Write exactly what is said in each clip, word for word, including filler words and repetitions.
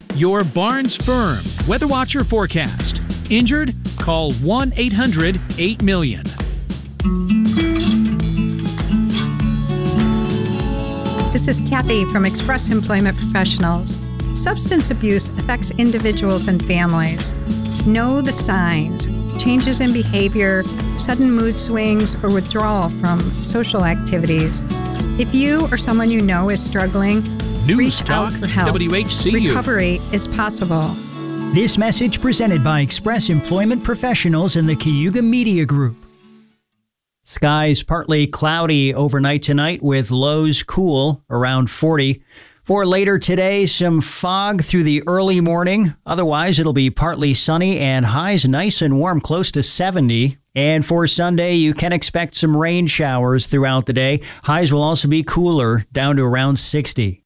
Your Barnes Firm Weather Watcher forecast. Injured? Call one eight hundred eight million. This is Kathy from Express Employment Professionals. Substance abuse affects individuals and families. Know the signs: changes in behavior, sudden mood swings, or withdrawal from social activities. If you or someone you know is struggling, News reach Talk out for help. W H C U. Recovery is possible. This message presented by Express Employment Professionals and the Cayuga Media Group. Skies partly cloudy overnight tonight with lows cool around forty. For later today, some fog through the early morning. Otherwise, it'll be partly sunny and highs nice and warm, close to seventy. And for Sunday, you can expect some rain showers throughout the day. Highs will also be cooler, down to around sixty.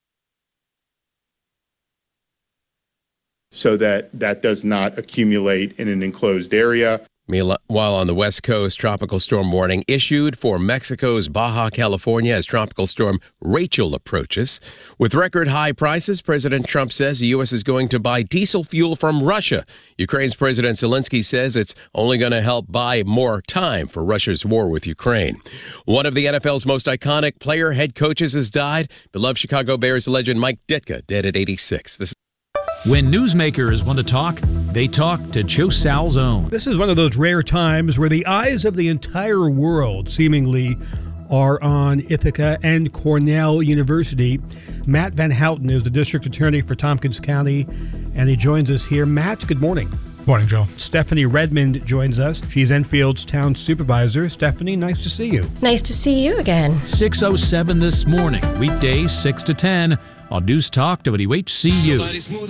So that that does not accumulate in an enclosed area. Meanwhile, on the West Coast, tropical storm warning issued for Mexico's Baja California as tropical storm Rachel approaches. With record high prices, President Trump says the U S is going to buy diesel fuel from Russia. Ukraine's President Zelensky says it's only going to help buy more time for Russia's war with Ukraine. One of the N F L's most iconic player head coaches has died. Beloved Chicago Bears legend Mike Ditka, dead at eighty-six. This When newsmakers want to talk, they talk to Joe Sal's own. This is one of those rare times where the eyes of the entire world seemingly are on Ithaca and Cornell University. Matt Van Houten is the district attorney for Tompkins County, and he joins us here. Matt, good morning. Morning, Joe. Stephanie Redmond joins us. She's Enfield's town supervisor. Stephanie, nice to see you. Nice to see you again. six oh seven this morning, weekdays six to ten on News Talk W H C U.